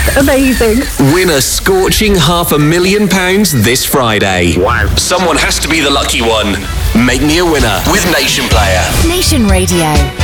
Amazing. Win a scorching £500,000 this Friday. Wow. Someone has to be the lucky one. Make me a winner with Nation Player. Nation Radio.